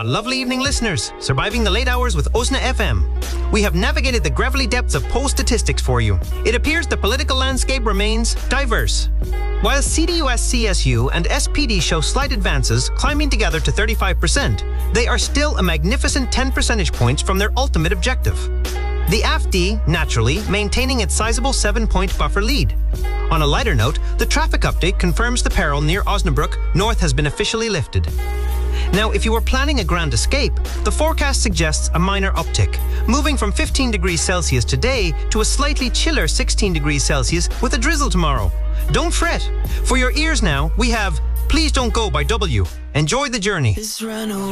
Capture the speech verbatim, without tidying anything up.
lovely evening listeners, surviving the late hours with Osna F M. We have navigated the gravelly depths of poll statistics for you. It appears the political landscape remains diverse. While C D U S C S U and S P D show slight advances, climbing together to thirty-five percent, they are still a magnificent ten percentage points from their ultimate objective. The A F D, naturally, maintaining its sizable seven-point buffer lead. On a lighter note, the traffic update confirms the peril near Osnabrück North has been officially lifted. Now, if you were planning a grand escape, the forecast suggests a minor uptick, moving from fifteen degrees Celsius today to a slightly chiller sixteen degrees Celsius with a drizzle tomorrow. Don't fret. For your ears now, we have Please Don't Go by W. Enjoy the journey.